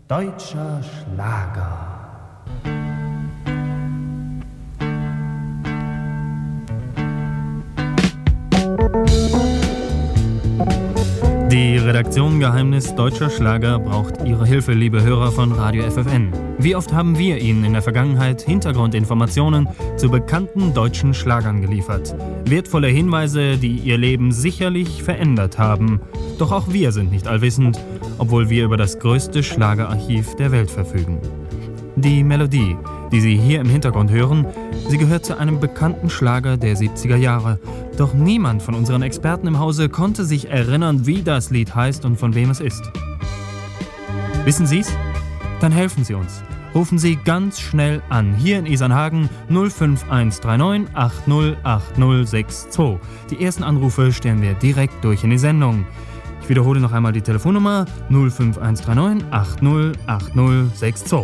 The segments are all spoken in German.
Deutscher Schlager. Die Redaktion Geheimnis Deutscher Schlager braucht Ihre Hilfe, liebe Hörer von Radio FFN. Wie oft haben wir Ihnen in der Vergangenheit Hintergrundinformationen zu bekannten deutschen Schlagern geliefert? Wertvolle Hinweise, die Ihr Leben sicherlich verändert haben. Doch auch wir sind nicht allwissend, obwohl wir über das größte Schlagerarchiv der Welt verfügen. Die Melodie, die Sie hier im Hintergrund hören, sie gehört zu einem bekannten Schlager der 70er Jahre. Doch niemand von unseren Experten im Hause konnte sich erinnern, wie das Lied heißt und von wem es ist. Wissen Sie's? Dann helfen Sie uns. Rufen Sie ganz schnell an, hier in Isernhagen 05139 808062. Die ersten Anrufe stellen wir direkt durch in die Sendung. Ich wiederhole noch einmal die Telefonnummer 05139 808062.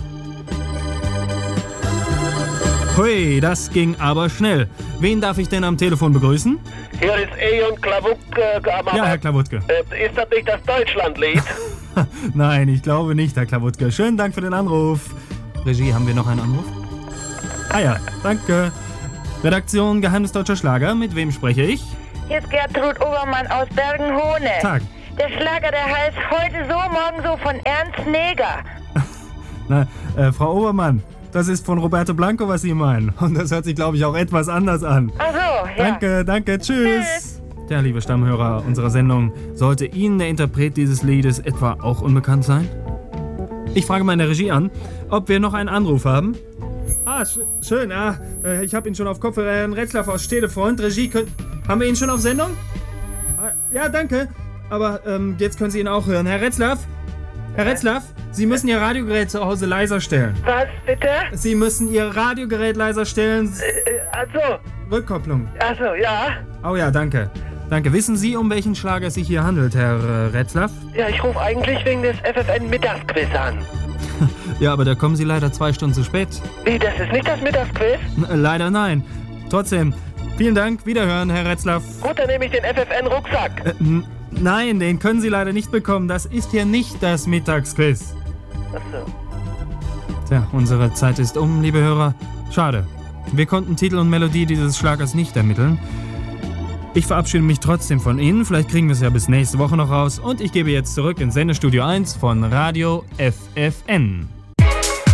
Hui, das ging aber schnell. Wen darf ich denn am Telefon begrüßen? Hier ist Ejon Klawutke. Ja, Herr Klawutke. Ist das nicht das Deutschlandlied? Nein, ich glaube nicht, Herr Klawutke. Schönen Dank für den Anruf. Regie, haben wir noch einen Anruf? Ah ja, danke. Redaktion Geheimnis Deutscher Schlager, mit wem spreche ich? Hier ist Gertrud Obermann aus Bergenhohne. Tag. Der Schlager, der heißt Heute so, morgen so von Ernst Neger. Na, Frau Obermann, das ist von Roberto Blanco, was Sie meinen. Und das hört sich, glaube ich, auch etwas anders an. Ach so, ja. Danke, tschüss. Ja, liebe Stammhörer unserer Sendung, sollte Ihnen der Interpret dieses Liedes etwa auch unbekannt sein? Ich frage mal in der Regie an, ob wir noch einen Anruf haben. Schön. Ich habe ihn schon auf Kopfhörer. Herrn Retzlaff aus Stedefreund. Regie, haben wir ihn schon auf Sendung? Ja, danke. Aber jetzt können Sie ihn auch hören. Herr Retzlaff, Sie müssen Ihr Radiogerät zu Hause leiser stellen. Was, bitte? Sie müssen Ihr Radiogerät leiser stellen. Also. Rückkopplung. Also, ja. Oh ja, danke. Wissen Sie, um welchen Schlager es sich hier handelt, Herr Retzlaff? Ja, ich rufe eigentlich wegen des FFN-Mittagsquiz an. Ja, aber da kommen Sie leider 2 Stunden zu spät. Wie, das ist nicht das Mittagsquiz? Leider nein. Trotzdem, vielen Dank. Wiederhören, Herr Retzlaff. Gut, dann nehme ich den FFN-Rucksack. Nein, den können Sie leider nicht bekommen. Das ist hier nicht das Mittagsquiz. Ach so. Tja, unsere Zeit ist um, liebe Hörer. Schade. Wir konnten Titel und Melodie dieses Schlagers nicht ermitteln. Ich verabschiede mich trotzdem von Ihnen. Vielleicht kriegen wir es ja bis nächste Woche noch raus. Und ich gebe jetzt zurück ins Sendestudio 1 von Radio FFN.